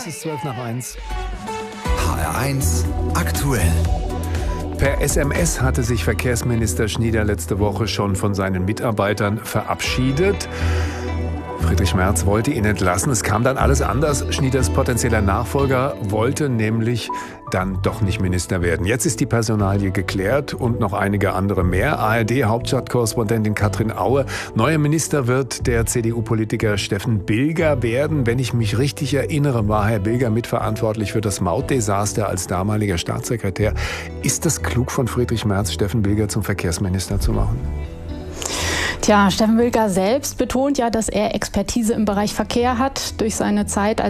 ist 12:01. HR1 aktuell. Per SMS hatte sich Verkehrsminister Schnieder letzte Woche schon von seinen Mitarbeitern verabschiedet. Friedrich Merz wollte ihn entlassen. Es kam dann alles anders. Schnieders potenzieller Nachfolger wollte nämlich dann doch nicht Minister werden. Jetzt ist die Personalie geklärt und noch einige andere mehr. ARD-Hauptstadtkorrespondentin Katrin Aue. Neuer Minister wird der CDU-Politiker Steffen Bilger werden. Wenn ich mich richtig erinnere, war Herr Bilger mitverantwortlich für das Mautdesaster als damaliger Staatssekretär. Ist es klug von Friedrich Merz, Steffen Bilger zum Verkehrsminister zu machen? Tja, Steffen Bilger selbst betont ja, dass er Expertise im Bereich Verkehr hat. Durch seine Zeit als